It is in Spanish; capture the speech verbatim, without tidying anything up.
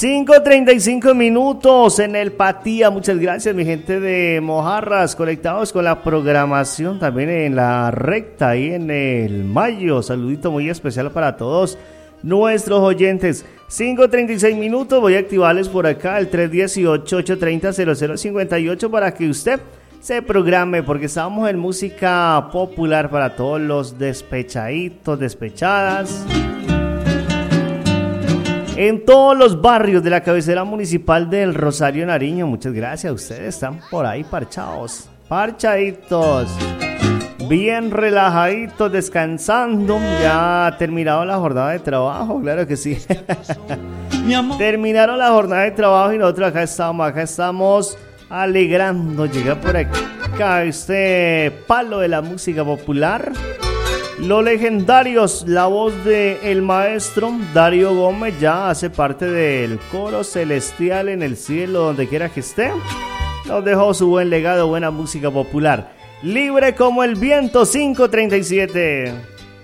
cinco treinta y cinco minutos en el Patía. Muchas gracias, mi gente de Mojarras, conectados con la programación también en la recta y en el Mayo. Saludito muy especial para todos nuestros oyentes. cinco treinta y seis minutos. Voy a activarles por acá el tres uno ocho, ocho tres cero, cero cero cinco ocho para que usted se programe, porque estamos en música popular para todos los despechaditos, despechadas. En todos los barrios de la cabecera municipal del Rosario Nariño. Muchas gracias, ustedes están por ahí parchados, parchaditos, bien relajaditos, descansando. Ya ha terminado la jornada de trabajo, claro que sí. Mi amor. Terminaron la jornada de trabajo y nosotros acá estamos, acá estamos alegrando. Llega por acá este palo de la música popular. Los legendarios, la voz de el maestro Darío Gómez ya hace parte del coro celestial en el cielo, donde quiera que esté. Nos dejó su buen legado, buena música popular. Libre como el viento, cinco treinta y siete.